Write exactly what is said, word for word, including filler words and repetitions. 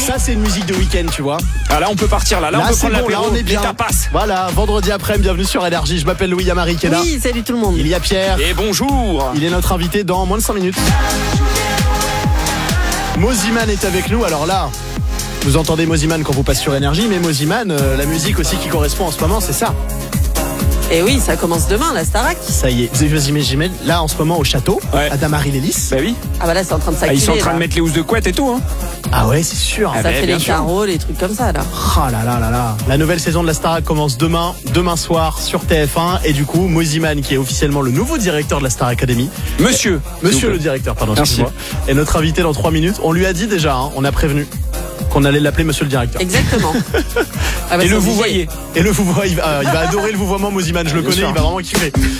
Ça, c'est une musique de week-end, tu vois. Ah, là, on peut partir. Là, là, Là, on peut c'est prendre bon, là, l'apéro. on est bien. Les tapas. Voilà, vendredi après, bienvenue sur Énergie. Je m'appelle Louis Amari qui est là. Oui, salut tout le monde. Il y a Pierre. Et bonjour. Il est notre invité dans moins de cinq minutes. Moziman est avec nous. Alors là, vous entendez Moziman quand vous passez sur Énergie, mais Moziman, euh, la musique aussi qui correspond en ce moment, c'est ça. Et oui, ça commence demain, la Starac. Ça y est, vous imaginez, là en ce moment au château, Ouais. à Damary-les-Lys. Bah oui. Ah bah là, c'est en train de Ah, s'activer. ils sont en train là. de mettre les housses de couette et tout. Hein. Ah ouais, c'est sûr. Ah Ça bah, fait bien les sûr. carreaux, les trucs comme ça, là. Ah là là là là. La nouvelle saison de la Starac commence demain, demain soir sur T F un. Et du coup, Moziman, qui est officiellement le nouveau directeur de la Star Academy. Monsieur. Monsieur le directeur, pardon, Merci. excuse-moi. Est notre invité dans trois minutes. On lui a dit déjà, hein, on a prévenu qu'on allait l'appeler Monsieur le directeur. Exactement. Ah bah, Et c'est le vous obligé. voyez. Et le vous voyez, il va, il va adorer le vouvoiement Moziman, je le Bien connais, sûr. il va vraiment kiffer.